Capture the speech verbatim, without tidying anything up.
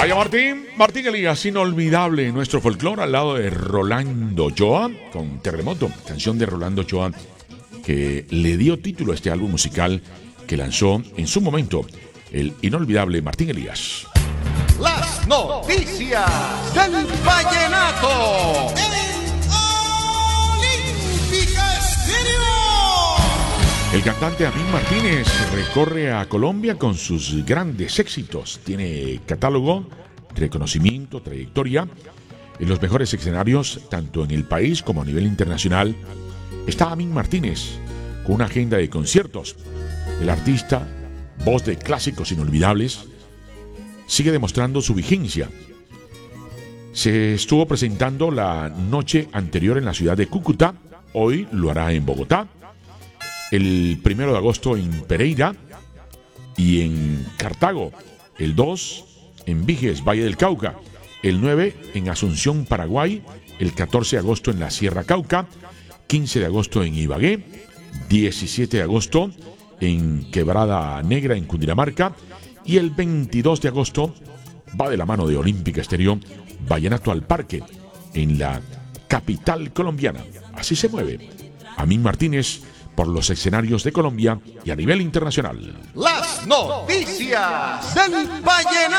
Vaya Martín, Martín Elías, inolvidable en nuestro folclore al lado de Rolando Ochoa con Terremoto, canción de Rolando Ochoa que le dio título a este álbum musical que lanzó en su momento el inolvidable Martín Elías. Las noticias del vallenato. El cantante Amín Martínez recorre a Colombia con sus grandes éxitos. Tiene catálogo, reconocimiento, trayectoria en los mejores escenarios, tanto en el país como a nivel internacional. Está Amín Martínez con una agenda de conciertos. El artista, voz de clásicos inolvidables, sigue demostrando su vigencia. Se estuvo presentando la noche anterior en la ciudad de Cúcuta, hoy lo hará en Bogotá. El primero de agosto en Pereira y en Cartago. El dos en Viges, Valle del Cauca. El nueve en Asunción, Paraguay. El catorce de agosto en la Sierra Cauca. quince de agosto en Ibagué. diecisiete de agosto en Quebrada Negra, en Cundinamarca. Y el veintidós de agosto va de la mano de Olímpica Estéreo, Vallenato al Parque, en la capital colombiana. Así se mueve Amín Martínez por los escenarios de Colombia y a nivel internacional. Las noticias del vallenato.